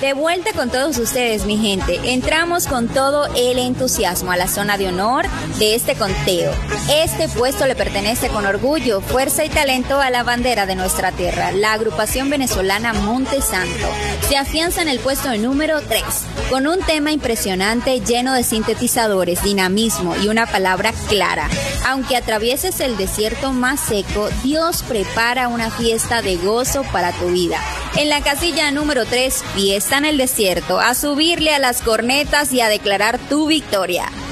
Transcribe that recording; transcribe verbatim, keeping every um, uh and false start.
De vuelta con todos ustedes, mi gente. Entramos con todo el entusiasmo a la zona de honor de este conteo. Este puesto le pertenece con orgullo, fuerza y talento a la bandera de nuestra tierra, la agrupación venezolana Monte Santo. Se afianza en el puesto número tres, con un tema impresionante lleno de sintetizadores, dinamismo y una palabra clara. Aunque atravieses el desierto más seco, Dios prepara una fiesta de gozo para tu vida. En la casilla número tres, Fiesta en el Desierto, a subirle a las cornetas y a declarar tu victoria.